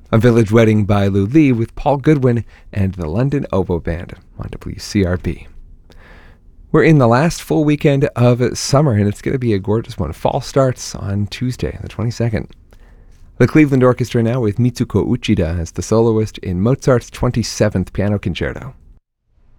A Village Wedding by Lou Lee with Paul Goodwin and the London Oboe Band on WCRB. We're in the last full weekend of summer, and it's going to be a gorgeous one. Fall starts on Tuesday, the 22nd. The Cleveland Orchestra now with Mitsuko Uchida as the soloist in Mozart's 27th Piano Concerto.